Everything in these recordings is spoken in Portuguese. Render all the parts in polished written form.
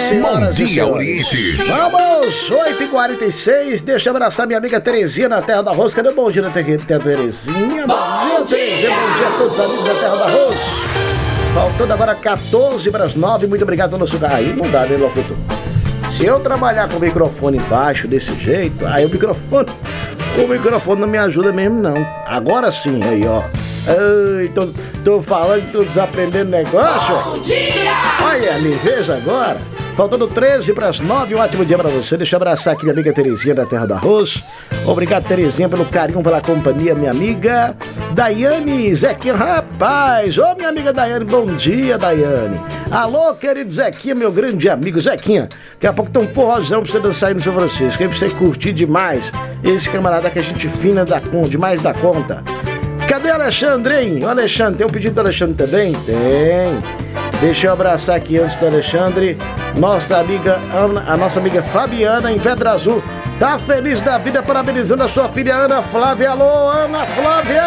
Bom dia, Oriente. Vamos, 8h46. Deixa eu abraçar minha amiga Terezinha na Terra do Arroz. Cadê o bom dia da Terezinha? Bom dia, Terezinha. Bom dia a todos os amigos da Terra do Arroz. Faltando agora 8:50. Muito obrigado pelo seu carro. Aí não dá, né, locutor? Se eu trabalhar com o microfone baixo desse jeito, aí o microfone não me ajuda mesmo, não. Agora sim, aí, ó. Ai, tô falando, tô desaprendendo negócio. Bom dia! Olha, me veja agora. Faltando 8:50, um ótimo dia pra você. Deixa eu abraçar aqui minha amiga Terezinha da Terra do Arroz. Obrigado, Terezinha, pelo carinho, pela companhia, minha amiga Daiane, Zequinha, rapaz. Ô, minha amiga Daiane, bom dia, Daiane. Alô, querido Zequinha, meu grande amigo Zequinha. Daqui a pouco tem um forrozão pra você dançar aí no São Francisco, aí pra você curtir demais. Esse camarada que a gente fina demais da conta. Cadê Alexandre, hein? O Alexandre, tem um pedido do Alexandre também? Tem. Deixa eu abraçar aqui antes do Alexandre nossa amiga Ana, a nossa amiga Fabiana em Pedra Azul. Tá feliz da vida, parabenizando a sua filha Ana Flávia. Alô, Ana Flávia!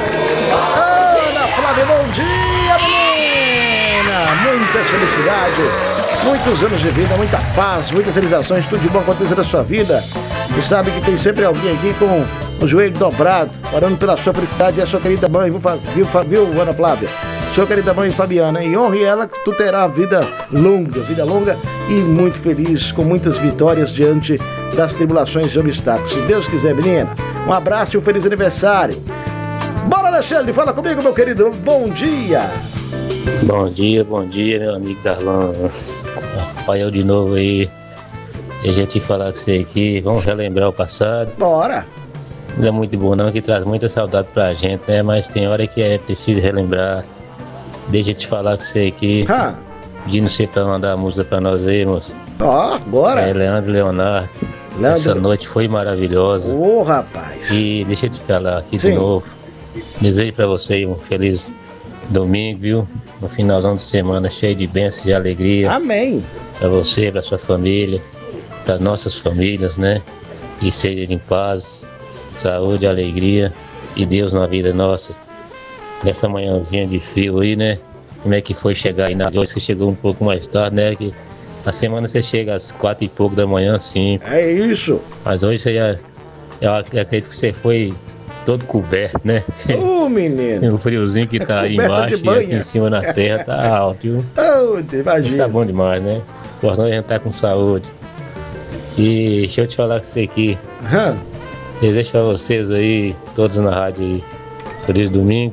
Ana Flávia, bom dia, menina! Muita felicidade, muitos anos de vida, muita paz, muitas realizações, tudo de bom acontecer na sua vida. E sabe que tem sempre alguém aqui com o joelho dobrado, orando pela sua felicidade. E a sua querida mãe, viu, Ana Flávia? Sua querida mãe Fabiana, e honre ela que tu terá vida longa e muito feliz, com muitas vitórias diante das tribulações e obstáculos. Se Deus quiser, menina, um abraço e um feliz aniversário. Bora, Alexandre, fala comigo, meu querido, bom dia. Bom dia, meu amigo Darlan. Rafael de novo aí. Deixa eu te falar com você aqui, vamos relembrar o passado. Bora. Não é muito bom não, que traz muita saudade pra gente, né? Mas tem hora que é preciso relembrar. Deixa eu te falar com você aqui. Pedindo você pra mandar a música pra nós aí, moço. Ó, bora. É Leandro Leonardo. Essa noite foi maravilhosa. Ô, rapaz. E deixa eu te falar aqui Sim. de novo. Desejo pra você um feliz domingo, viu? Um finalzão de semana cheio de bênçãos e alegria. Amém. Pra você, pra sua família, das nossas famílias, né? E sejam em paz, saúde, alegria e Deus na vida nossa. Nessa manhãzinha de frio aí, né? Como é que foi chegar aí na hoje? Você chegou um pouco mais tarde, né? Que a semana você chega às 4 e pouco da manhã, sim. É isso. Mas hoje você eu acredito que você foi todo coberto, né? Ô, menino. O friozinho que tá aí embaixo e aqui em cima na serra tá alto, viu? Imagina. Mas tá bom demais, né? Por nós a gente tá com saúde. E deixa eu te falar com você aqui. Desejo pra vocês aí, todos na rádio aí, feliz domingo.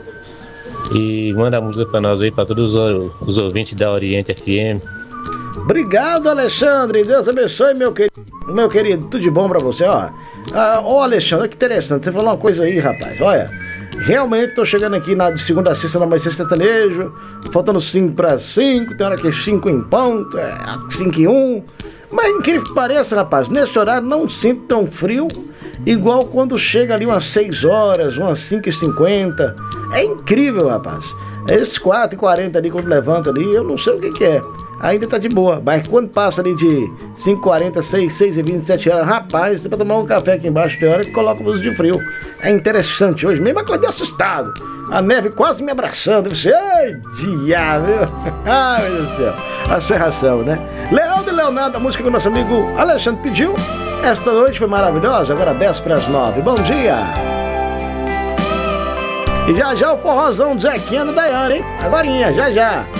E manda a música pra nós aí, pra todos os ouvintes da Oriente FM. Obrigado, Alexandre. Deus abençoe, meu querido. Tudo de bom pra você, ó. Ó, Alexandre, que interessante. Você falou uma coisa aí, rapaz. Olha, realmente tô chegando aqui de segunda a sexta na Mais Sertanejo. Faltando 5:05. Tem hora que é 5 em ponto, 5:01. Mas incrível que pareça, rapaz, nesse horário não sinto tão frio igual quando chega ali umas 6 horas, umas 5:50. É incrível, rapaz. Esses 4:40 ali, quando levanta ali, eu não sei o que é. Ainda tá de boa, mas quando passa ali de 5:40, 6:20, 7 horas, rapaz, você pra tomar um café aqui embaixo, tem hora que coloca música de frio. É interessante hoje, mesmo acordei assustado. A neve quase me abraçando. Você, ai, diabo. Ai, meu Deus do céu. A serração, né? Leandro e Leonardo, a música que o nosso amigo Alexandre pediu. Esta noite foi maravilhosa, agora 8:50. Bom dia. E já o forrozão do Zequinha da Daiane, hein? Agorinha, já.